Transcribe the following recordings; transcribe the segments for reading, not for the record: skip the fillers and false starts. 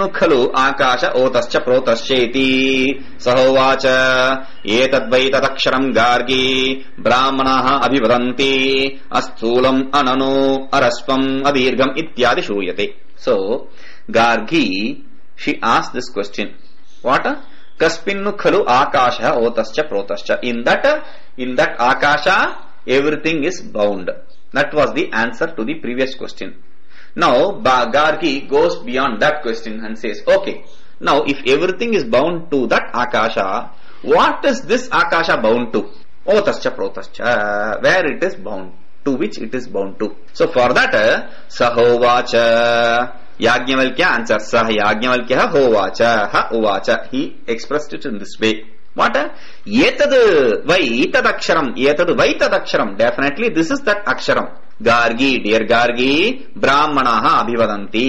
कस्मिन्नु खलु आकाश ओतश्च प्रोतश्चेति सहोवाच एतद्वै तदक्षरम् गार्गी ब्राह्मणाः अभिवदन्ति अस्थूलम् अननु अरस्वम् अदीर्घम् इत्यादि श्रूयते. So Gargi, she asked this question. What? Kaspinnu khalu akasha otascha protascha. In that akasha, everything is bound. That was the answer to the previous question. Now Gargi goes beyond that question and says, okay, now if everything is bound to that akasha, what is this akasha bound to? Otascha protascha, where it is bound, to which it is bound to. So for that, sahovacha, Yajnavalkya answers, sah Yajnavalkya hovacha, ha uvacha. He expressed it in this way. What? Yetad vai tad aksharam, yetad vai tad aksharam. Definitely this is that aksharam. Gargi, dear Gargi, brahmanaha abhivadanti.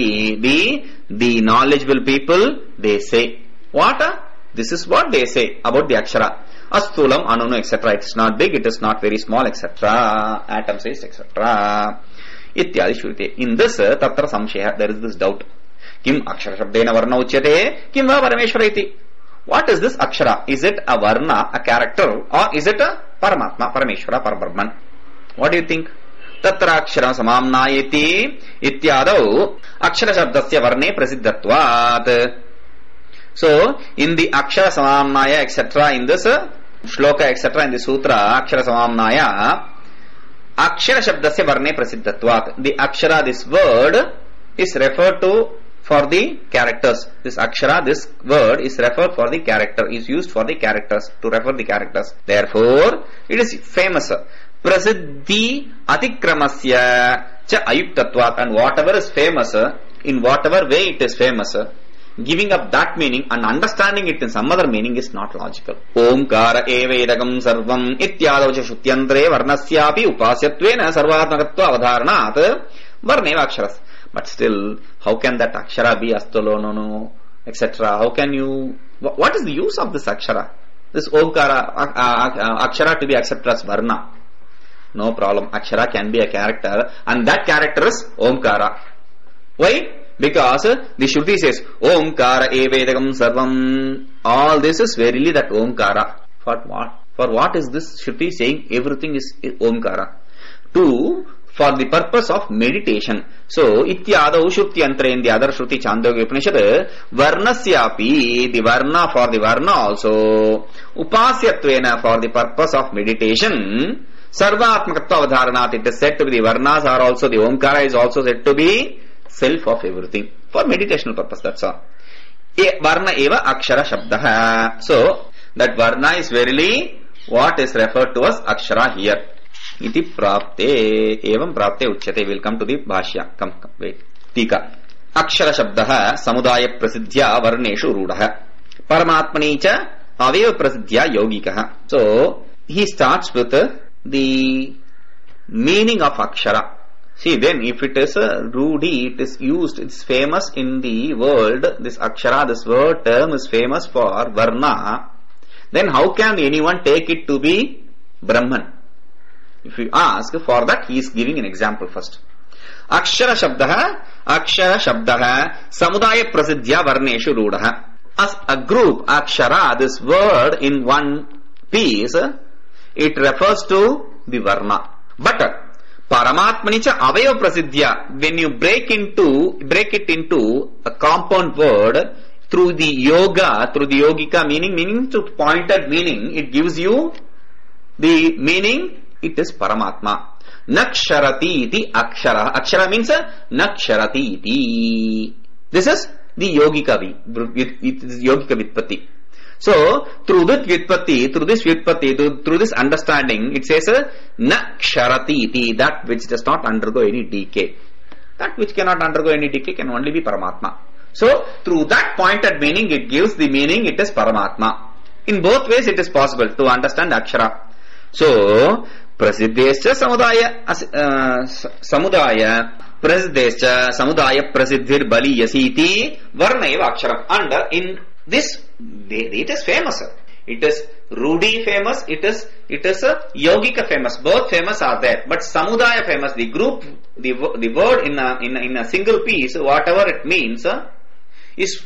The knowledgeable people, they say. What? This is what they say about the akshara. Asthulam, anunu, etc. It is not big, it is not very small, etc. Atom size, etc. Ityadi shrute. In this, tatra samshaya, there is this doubt. Kim akshara shabdena varna uchyate, kim va parameshvara iti. What is this akshara? Is it a varna, a character, or is it a paramatma, parameshvara, parabrahman? What do you think? Tatra akshara samamnayeti ityadau akshara shabdasya varne prasiddhatvat. So, in the akshara samamnaya, etc., in this shloka, etc., in the sutra, akshara samamnaya, akshara shabdasya varne prasiddhatvat. The akshara, this word, is referred to for the characters. This akshara, this word, is referred for the character, is used for the characters, to refer the characters. Therefore, it is famous. Prasiddhi atikramasya cha ayuktatvat. And whatever is famous, in whatever way it is famous, giving up that meaning and understanding it in some other meaning is not logical. Omkara evedagam sarvam ityadavacha shutyantre varnasyapi upasyatvena sarvatmakatva avadharanat varneva aksharas. But still, how can that akshara be astolonono, etc.? How can you, what is the use of this akshara? This omkara, akshara to be accepted as varna. No problem. Akshara can be a character, and that character is omkara. Why? Because the Shruti says, Omkara evedagam sarvam. All this is verily that Omkara. For what? For what is this Shruti saying? Everything is Omkara. For the purpose of meditation. So, ityadau Shrutyantra, in the other Shruti Chandogya Upanishad, Varnasyapi, the Varna, for the Varna also, Upasyatvena, for the purpose of meditation, Sarvatmakatva avadharanat, it is said to be the Varnas are also, the Omkara is also said to be self of everything. For meditational purpose, that's all. Varna eva akshara shabdaha. So, that Varna is verily what is referred to as akshara here. Iti prapte, evam prapte uchyate. We'll come to the bhashya. Come, wait. Tika. Akshara shabdaha samudaya prasiddhya varneshu rudaha. Paramatmani cha aveva prasiddhya yogikaha. So, he starts with the meaning of akshara. See, then if it is a rudi, it is used, it's famous in the world, this akshara, this word term is famous for varna, then how can anyone take it to be Brahman? If you ask, for that he is giving an example first. Akshara shabdaha samudaya prasiddhya varneshu rudaha. As a group, akshara, this word in one piece, it refers to the varna. But Paramatmani cha avaya prasiddhya, when you break it into a compound word through the yoga, through the yogika meaning to pointed meaning, it gives you the meaning, it is Paramatma. Naksharati iti akshara. Akshara means naksharati iti. This is the yogika vitpatti. So, through this vitpatti, through this understanding, it says naksharati iti, that which does not undergo any decay. That which cannot undergo any decay can only be Paramatma. So, through that pointed meaning, it gives the meaning, it is Paramatma. In both ways, it is possible to understand akshara. So, prasiddhescha samudaya prasiddhir baliyasiti varna eva aksharam. And in this, it is famous. It is Rudi famous. It is Yogika famous. Both famous are there. But Samudaya famous. The group, the word in a single piece, whatever it means, is